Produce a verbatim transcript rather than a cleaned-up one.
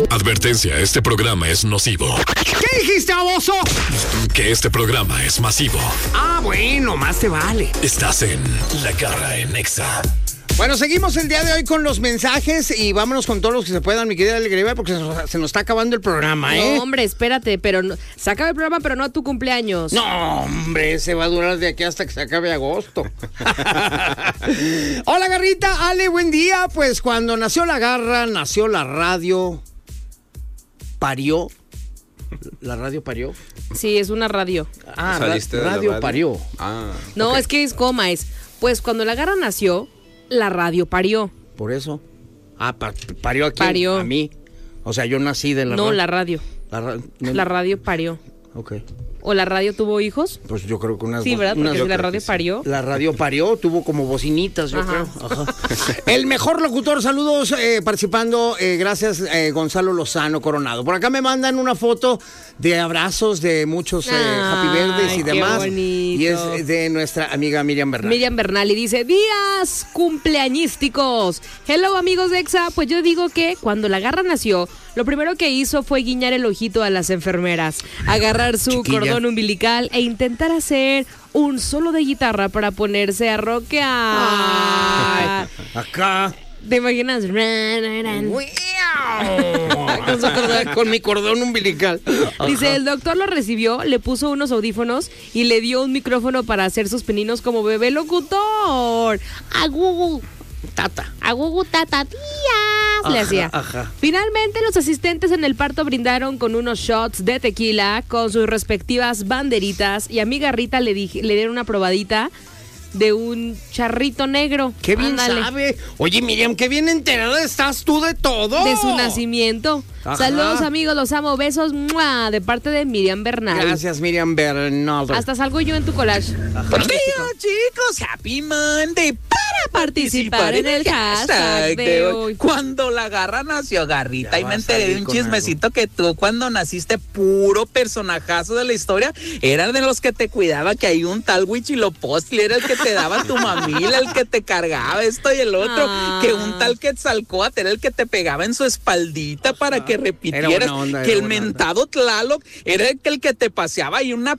Advertencia, este programa es nocivo. ¿Qué dijiste, baboso? Que este programa es masivo. Ah, bueno, más te vale. Estás en La Garra en Exa. Bueno, seguimos el día de hoy con los mensajes y vámonos con todos los que se puedan, mi querida Alegría, porque se nos, se nos está acabando el programa, ¿eh? No, hombre, espérate, pero no, se acaba el programa, pero no a tu cumpleaños. No, hombre, se va a durar de aquí hasta que se acabe agosto. Hola, Garrita, Ale, buen día. Pues cuando nació La Garra, nació la radio, parió. ¿La radio parió? Sí, es una radio. Ah, ra- radio, radio parió. Ah, no, okay. Es que es coma, es, pues cuando La Garra nació, la radio parió. Por eso. Ah, pa- parió aquí. Parió. A mí. O sea, yo nací de la No, radio. la radio. La, ra- no, La radio parió. Ok. ¿O la radio tuvo hijos? Pues yo creo que unas Sí, dos- ¿verdad? unas- Porque si la creo radio que sí. parió. La radio parió, tuvo como bocinitas, yo Ajá. creo. Ajá. El mejor locutor, saludos, eh, participando, eh, gracias, eh, Gonzalo Lozano Coronado. Por acá me mandan una foto de abrazos de muchos eh, Happy Ay, Birthdays y qué demás. bonito. Y es de nuestra amiga Miriam Bernal. Miriam Bernal y dice, días cumpleañísticos. Hello, amigos de Exa. Pues yo digo que cuando La Garra nació, lo primero que hizo fue guiñar el ojito a las enfermeras, agarrar su Chiquilla. cordón umbilical e intentar hacer un solo de guitarra para ponerse a rockear. Ay, acá. ¿Te imaginas? Con, su cordón- con mi cordón umbilical. Dice, Ajá. el doctor lo recibió, le puso unos audífonos y le dio un micrófono para hacer sus pininos como bebé locutor. Agugu, Tata. agugu tata tías, le Ajá, hacía. ajá. Finalmente, los asistentes en el parto brindaron con unos shots de tequila con sus respectivas banderitas y a mi Garrita le, dije, le dieron una probadita de un charrito negro. Qué bien Ándale. sabe. Oye, Miriam, qué bien enterada estás tú de todo. De su nacimiento. Ajá. Saludos, amigos, los amo. Besos, ¡mua!, de parte de Miriam Bernal. Gracias, Miriam Bernal. Hasta salgo yo en tu collage. Buenos días, chicos. Happy Monday. Para participar en el hashtag de hoy. Cuando La Garra nació, Garrita, Ya y va me a enteré salir de un con chismecito que tú cuando naciste, puro personajazo de la historia, era de los que te cuidaba, que hay un tal Huitzilopochtli, era el que te daba tu mamila, el que te cargaba esto y el otro, Ah. que un tal Quetzalcóatl era el que te pegaba en su espaldita para que repitieras, Era buena onda, que era el buena onda. mentado Tlaloc era el que, el que te paseaba y una